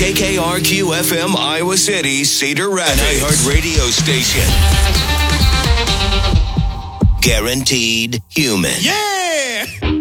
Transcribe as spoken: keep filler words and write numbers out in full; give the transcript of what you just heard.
K K R Q F M Iowa City, Cedar Rapids. An iHeart radio station. Guaranteed human. Yeah!